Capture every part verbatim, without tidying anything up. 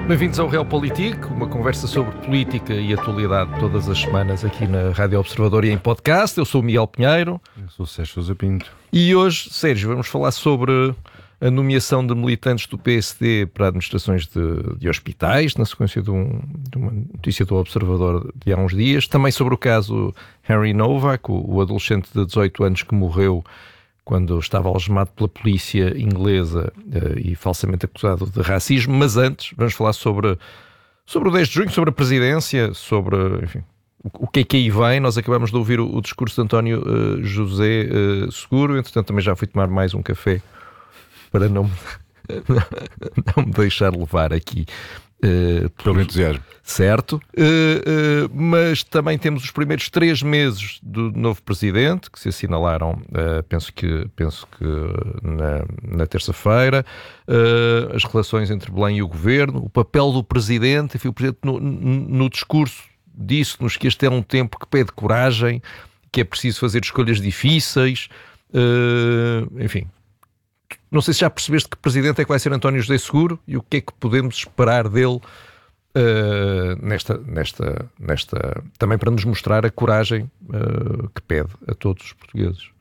Bem-vindos ao Realpolitik, uma conversa sobre política e atualidade todas as semanas aqui na Rádio Observador e em podcast. Eu sou o Miguel Pinheiro. Eu sou o Sérgio Sousa Pinto. E hoje, Sérgio, vamos falar sobre a nomeação de militantes do P S D para administrações de, de hospitais, na sequência de, um, de uma notícia do Observador de há uns dias. Também sobre o caso Harry Novak, o, o adolescente de dezoito anos que morreu quando estava algemado pela polícia inglesa uh, e falsamente acusado de racismo. Mas antes, vamos falar sobre, sobre o dez de junho, sobre a presidência, sobre, enfim, o, o que é que aí vem. Nós acabamos de ouvir o, o discurso de António uh, José uh, Seguro, entretanto também já fui tomar mais um café para não me, não me deixar levar aqui Uh, pelo entusiasmo. Certo, uh, uh, mas também temos os primeiros três meses do novo presidente, que se assinalaram, uh, penso que, penso que na, na terça-feira, uh, as relações entre Belém e o governo, o papel do presidente. Enfim, o presidente no, no discurso disse-nos que este é um tempo que pede coragem, que é preciso fazer escolhas difíceis, uh, enfim. Não sei se já percebeste que presidente é que vai ser António José Seguro e o que é que podemos esperar dele uh, nesta, nesta, nesta... também para nos mostrar a coragem uh, que pede a todos os portugueses.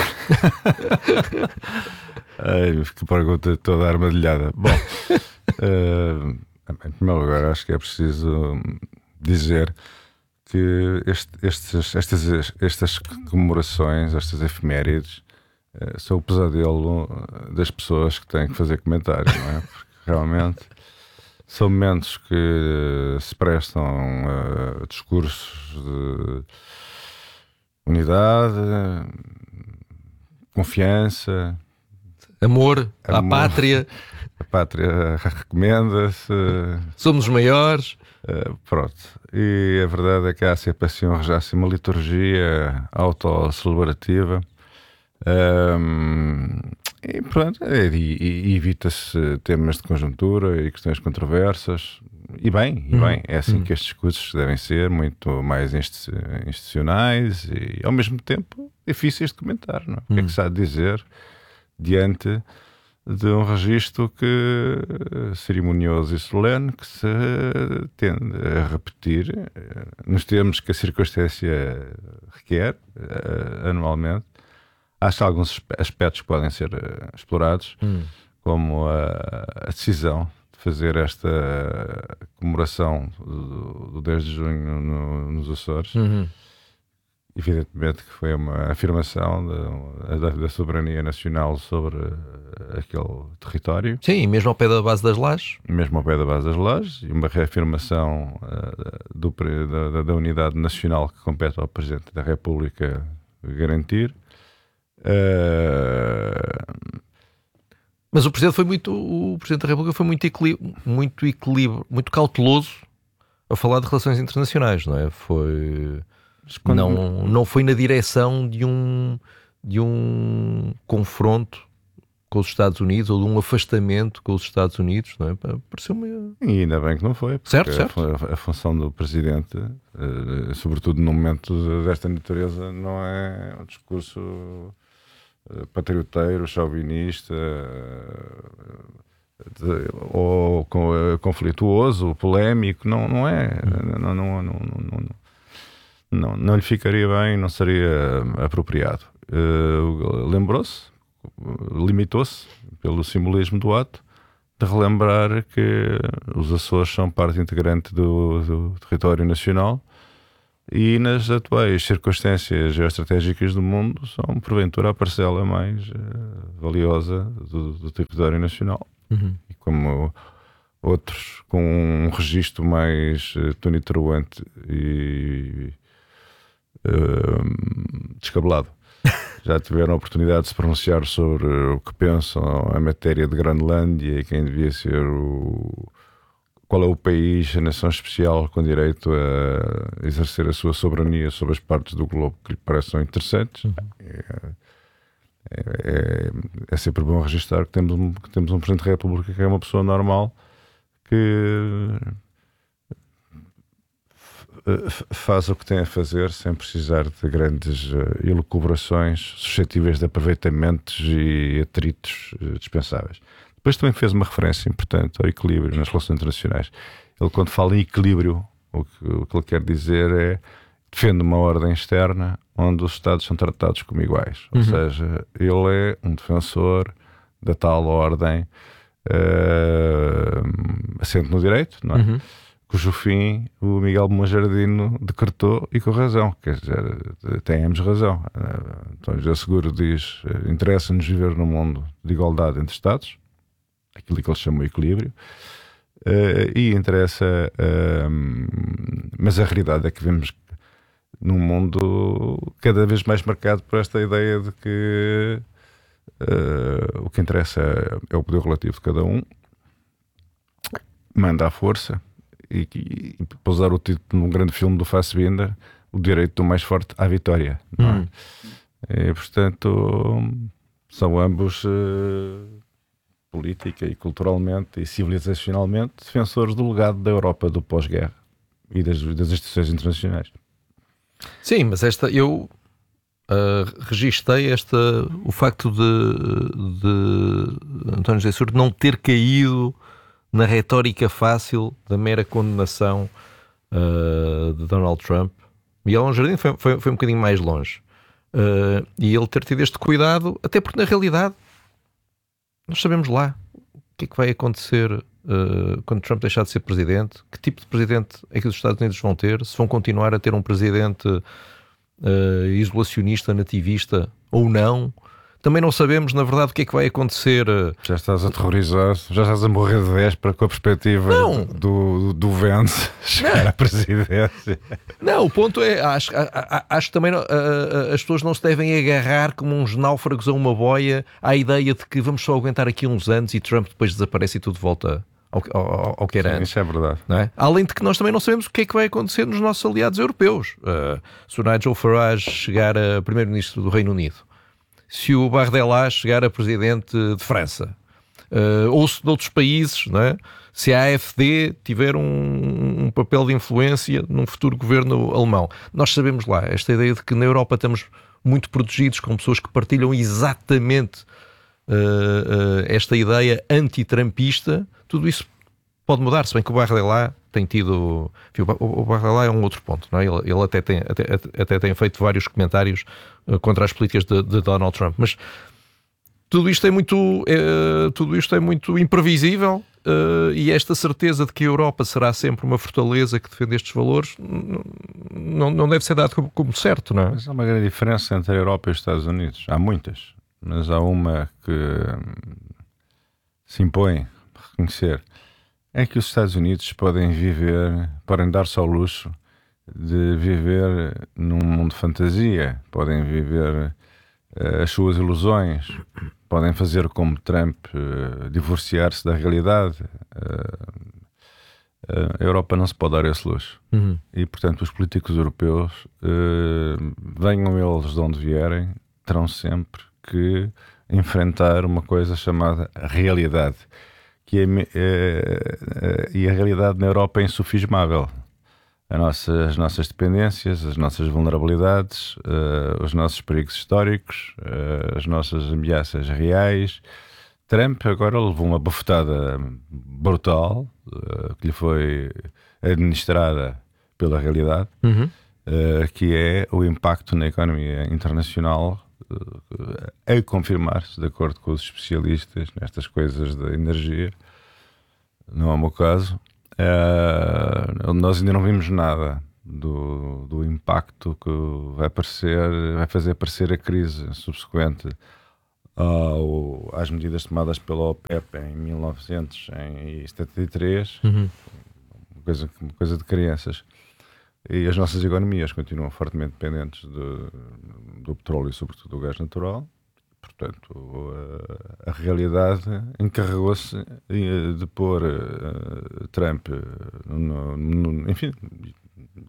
Ai, que pergunta toda armadilhada. Bom, uh, em primeiro lugar, acho que é preciso dizer que este, estes, estas, estas comemorações, estas efemérides, são o pesadelo das pessoas que têm que fazer comentários, não é? Porque realmente são momentos que se prestam a discursos de unidade, confiança, amor, amor à pátria. A pátria recomenda-se. Somos os maiores. Uh, pronto. E a verdade é que há sempre assim, já assim, uma liturgia autocelebrativa. Um, e pronto, e, e, e evita-se temas de conjuntura e questões controversas, e bem, e uhum. bem, é assim uhum. que estes discursos devem ser, muito mais institucionais e ao mesmo tempo difíceis de comentar, não é? Uhum. O que é que se há de dizer diante de um registro que, cerimonioso e solene, que se tende a repetir nos termos que a circunstância requer anualmente. Acho que há alguns aspectos que podem ser uh, explorados, hum. como a, a decisão de fazer esta comemoração do, do dez de junho no, nos Açores. Uhum. Evidentemente que foi uma afirmação da, da, da soberania nacional sobre aquele território. Sim, mesmo ao pé da base das Lajes. Mesmo ao pé da base das Lajes, e uma reafirmação uh, do, da, da unidade nacional que compete ao Presidente da República garantir. Uh... Mas o Presidente foi muito o Presidente da República foi muito equilíbrio, muito equilíbrio, muito cauteloso a falar de relações internacionais, não é? Foi quando... não não foi na direção de um de um confronto com os Estados Unidos ou de um afastamento com os Estados Unidos, não é? Pareceu-me... E ainda bem que não foi, porque certo, certo. A, a função do Presidente, uh, sobretudo num momento desta natureza, não é um discurso patrioteiro, chauvinista, de, ou com, conflituoso, polémico, não, não é. Não, não, não, não, não, não lhe ficaria bem, não seria apropriado. Uh, lembrou-se, limitou-se, pelo simbolismo do ato, de relembrar que os Açores são parte integrante do, do território nacional. E nas atuais circunstâncias geoestratégicas do mundo são, porventura, a parcela mais uh, valiosa do, do território nacional. Uhum. E como outros com um registro mais uh, tonitruante e uh, descabelado já tiveram a oportunidade de se pronunciar sobre o que pensam a matéria de Groenlândia e quem devia ser o... qual é o país, a nação especial com direito a exercer a sua soberania sobre as partes do globo que lhe pareçam interessantes. Uhum. É, é, é sempre bom registrar que temos, um, que temos um Presidente da República que é uma pessoa normal, que faz o que tem a fazer sem precisar de grandes uh, elucubrações suscetíveis de aproveitamentos e atritos uh, dispensáveis. Depois também fez uma referência importante ao equilíbrio nas relações internacionais. Ele, quando fala em equilíbrio, o que, o que ele quer dizer é defende uma ordem externa onde os Estados são tratados como iguais. Ou uhum. seja, ele é um defensor da tal ordem uh, assente no direito, não é? Uhum. Cujo fim o Miguel Monjardino decretou e com razão. Quer dizer, temos razão. Uh, então, José Seguro diz: uh, interessa-nos viver num mundo de igualdade entre Estados, aquilo que ele chama de equilíbrio, uh, e interessa, uh, mas a realidade é que vemos num mundo cada vez mais marcado por esta ideia de que uh, o que interessa é o poder relativo de cada um, manda à força, e, e, e para usar o título num grande filme do Fassbinder, o direito do mais forte à vitória. Não é? Hum. E, portanto, são ambos uh, política e culturalmente e civilizacionalmente defensores do legado da Europa do pós-guerra e das, das instituições internacionais. Sim, mas esta eu uh, registrei esta, o facto de, de António José Seguro não ter caído na retórica fácil da mera condenação uh, de Donald Trump. Miguel Monjardino foi, foi, foi um bocadinho mais longe. Uh, e ele ter tido este cuidado, até porque na realidade nós sabemos lá o que é que vai acontecer uh, quando Trump deixar de ser presidente, que tipo de presidente é que os Estados Unidos vão ter, se vão continuar a ter um presidente uh, isolacionista, nativista ou não. Também não sabemos, na verdade, o que é que vai acontecer. Já estás a terrorizar, já estás a morrer de véspera com a perspectiva não. do, do, do Vence chegar não. à presidência. Não, o ponto é, acho, acho que também uh, uh, as pessoas não se devem agarrar como uns náufragos a uma boia à ideia de que vamos só aguentar aqui uns anos e Trump depois desaparece e tudo volta ao, ao, ao que era Sim, antes. Isso é verdade. Não é? Além de que nós também não sabemos o que é que vai acontecer nos nossos aliados europeus. Uh, se o Nigel Farage chegar a primeiro-ministro do Reino Unido, se o Bardella chegar a presidente de França, uh, ou se de outros países, não é? Se a AfD tiver um, um papel de influência num futuro governo alemão. Nós sabemos lá, esta ideia de que na Europa estamos muito protegidos com pessoas que partilham exatamente uh, uh, esta ideia anti-trumpista, tudo isso pode mudar, se bem que o Bardella tem tido... O Bardella é um outro ponto, não é? Ele, ele até, tem, até, até tem feito vários comentários uh, contra as políticas de, de Donald Trump, mas tudo isto é muito, é, tudo isto é muito imprevisível uh, e esta certeza de que a Europa será sempre uma fortaleza que defende estes valores não, não deve ser dado como, como certo, não é? Mas há uma grande diferença entre a Europa e os Estados Unidos. Há muitas, mas há uma que se impõe a reconhecer. É que os Estados Unidos podem viver, podem dar-se ao luxo de viver num mundo de fantasia, podem viver uh, as suas ilusões, podem fazer como Trump, uh, divorciar-se da realidade. Uh, uh, a Europa não se pode dar esse luxo. Uhum. E, portanto, os políticos europeus, uh, venham eles de onde vierem, terão sempre que enfrentar uma coisa chamada realidade. Que é, é, é, e a realidade na Europa é insufismável. A nossa, as nossas dependências, as nossas vulnerabilidades, uh, os nossos perigos históricos, uh, as nossas ameaças reais. Trump agora levou uma bofetada brutal uh, que lhe foi administrada pela realidade, uhum. uh, que é o impacto na economia internacional, a confirmar-se, de acordo com os especialistas nestas coisas da energia, não é o meu caso. Uh, nós ainda não vimos nada do, do impacto que vai, aparecer, vai fazer aparecer a crise subsequente ao, às medidas tomadas pela OPEP em mil novecentos e setenta e três, uhum. uma, coisa, uma coisa de crianças. E as nossas economias continuam fortemente dependentes de, do petróleo e sobretudo do gás natural. Portanto, a, a realidade encarregou-se de pôr uh, Trump, no, no, enfim,